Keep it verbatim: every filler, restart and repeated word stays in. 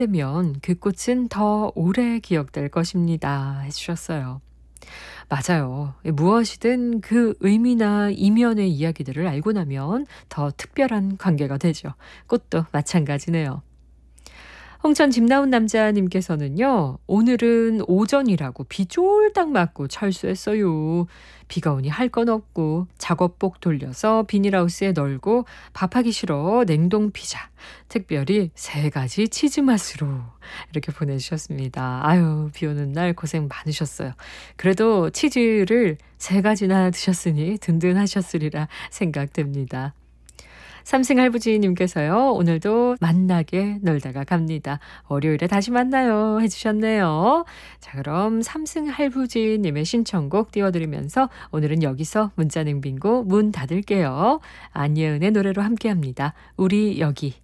되면 그 꽃은 더 오래 기억될 것입니다. 해주셨어요. 맞아요. 무엇이든 그 의미나 이면의 이야기들을 알고 나면 더 특별한 관계가 되죠. 꽃도 마찬가지네요. 홍천 집 나온 남자님께서는요, 오늘은 오전이라고 비 쫄딱 맞고 철수했어요. 비가 오니 할 건 없고 작업복 돌려서 비닐하우스에 널고 밥하기 싫어 냉동 피자. 특별히 세 가지 치즈 맛으로 이렇게 보내주셨습니다. 아유, 비 오는 날 고생 많으셨어요. 그래도 치즈를 세 가지나 드셨으니 든든하셨으리라 생각됩니다. 삼승 할부지님께서요, 오늘도 만나게 놀다가 갑니다. 월요일에 다시 만나요. 해주셨네요. 자, 그럼 삼승 할부지님의 신청곡 띄워드리면서 오늘은 여기서 문자냉 빙고 문 닫을게요. 안예은의 노래로 함께 합니다. 우리 여기.